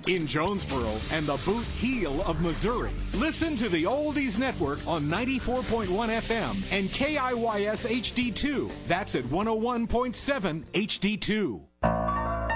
in Jonesboro and the Boot Heel of Missouri. Listen to the Oldies Network on 94.1 FM and KIYS HD2. That's at 101.7 HD2.